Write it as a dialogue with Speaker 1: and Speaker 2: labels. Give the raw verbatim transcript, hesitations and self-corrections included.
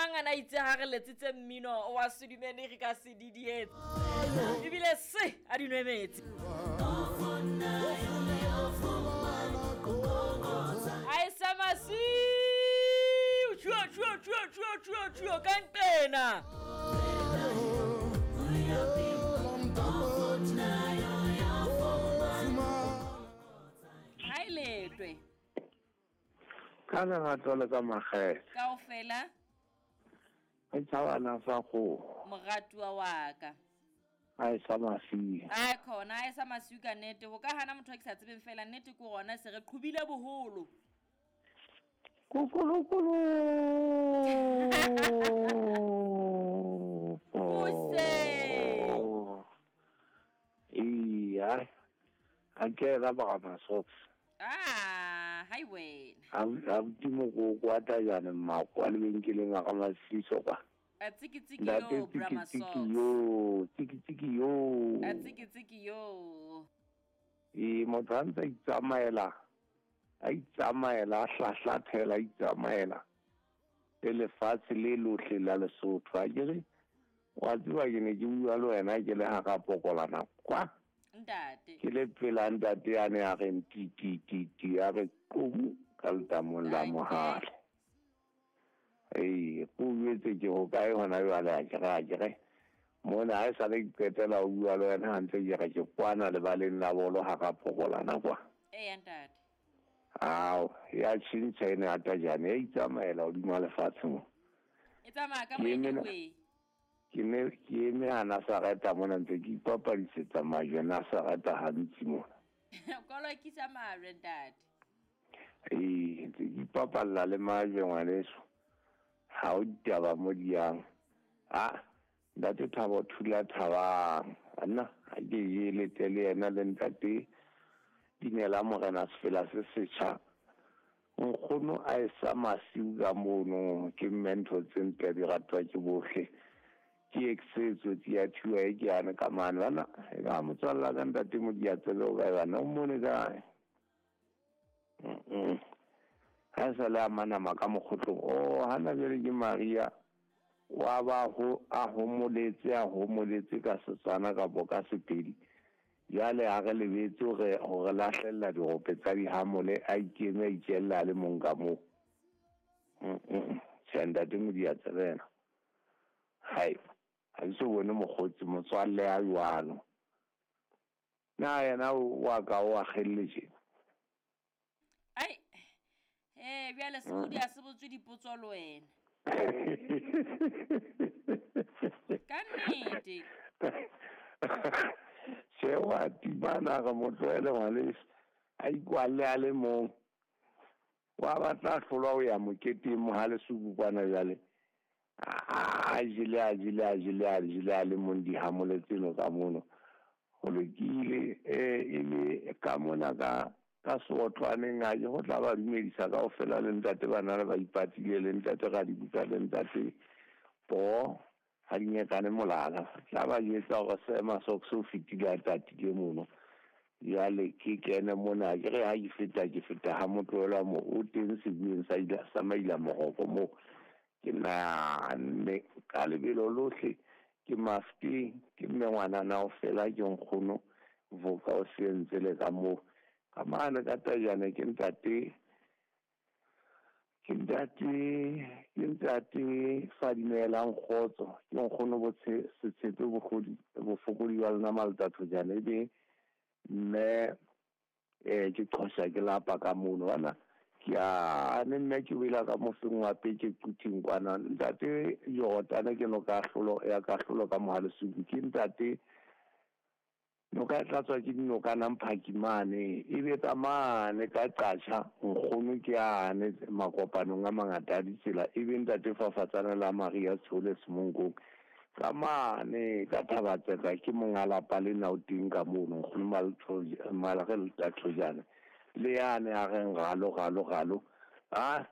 Speaker 1: mang ana itse ha re letsitse mmino wa sedumene re ka se didietse ebile se a dinwemetse ai samasi chua chua chua chua chua chua kantena hai letwe
Speaker 2: kana ngatola ka magae
Speaker 1: kaofela
Speaker 2: a tsawana sa go
Speaker 1: mogatua wa ka
Speaker 2: ai samasi
Speaker 1: ai khona ai samasi ka nete go ka hana motho a ke sa tsebeng fela nete ko gona se re qhubile boholo
Speaker 2: kukulukulu
Speaker 1: Use
Speaker 2: iya akera ba masop
Speaker 1: ah hai wena
Speaker 2: am timo go kwata yana makwa le benkele ga masiso kwa
Speaker 1: a tsiki tsiki yo brama
Speaker 2: socks yo tsiki tsiki yo
Speaker 1: a tsiki tsiki yo
Speaker 2: e motsantsa itsamaela a itsamaela hlahla thela itsamaela le fatse le lohle la Lesotho a dire wa tswa ke ne ke bua le wena ke le ha ka pokolana kwa
Speaker 1: ntate
Speaker 2: ke le phela ntate ya ne a re ti ti ti ti a re kumu ka letamo la mohale ei go wetse ke go kae hona yo ala ke ga ke mona a sa le ketela o bua le wena hantse ke ga ke kwana le baleng la bolo ha ka pokolana kwa
Speaker 1: eh ntate
Speaker 2: Aw, ya chintse ne ata jane e tsamaela o di mala fatso.
Speaker 1: E tsamaya ka moedi we.
Speaker 2: Ke ne ke me ana sa rata mona ntse ke papa di setsa majana sa rata hantsi mo.
Speaker 1: Kolo ke sa mare dad.
Speaker 2: Eh, ntse ke papa la le maje ngwaneso. Ha o daba mo diang. Ah, ndate thabo thula thaba. Ana, a ke yele tele ena le ntate. Dinela morena sefela se setšha nkgono a esa masiu ka mono ke mento tsentle di ratwa ke bohle ke exetso di a thua e ke ana ka mane bana ga motswalla ka ntate mo di a tsele o ka bana o mone kae ha sa le a manama ka mokgotlo o hana jere ke Maria wa ba ho a homoletse a homoletse ka Setswana ka boka sepedi yale a re lebetse gore gore lahlella dirope tsa di hamole a ikeme a itjella le monga mo mm senda dingwe di a tsena hai a se bone mogotsi motswalle a jwalo na yena wa ka wa khelletse
Speaker 1: ai eh bjale se bodi a se botswe dipotso le wena ka nnete
Speaker 2: se wa tibana ga motlwele ngwale a ikwale a le mo wa batla hlolwa o ya moketeng mo ha le subukwana jale a jile a jile a jile a jile a le mondi ha moletselo ka mono go lekile eh ile ka mona ka ka sotlwane ngaje go tla ba dumedisa ka ofela le ntate bana le ba ipatile le ntate ga di buka le ntate po ha di nyekane molala tla ba yetsa go sema sokso fitile tati ke mono ya le ke kene mona ke re ha di feta ke feta ha motlola mo o teng se bueng sa ila sa maila mogoko mo ke na ne ka le belo lohle ke mafti ke mengwana na ofela ke nkgono voka o sentse le ka mo ka mana ka tajana ke ntate ke ntate ke ntate fa dinela ngotso ke nkgono botse se tsetse bogodi bo fokodi wa lena maltatho jana ebe mme eh ke khosa ke lapa ka mono bana ke a ne nna ke wela ka mofeng wa peke tuting kwana ntate yo tana ke no ka hlolo ya ka hlolo ka mohale subu ke ntate no ka tlatswa ke no ka nang phakimane e be tamane ka qatsha nkgono ke ane makopanong a mangata di tsela e be ntate fafatsana la Maria Tshole Semongo kamane ka thabatsa ka ke mongala pale na o ting ka mono nkgono maltho malagel ta tlojana le yane a re ngalo galo galo ah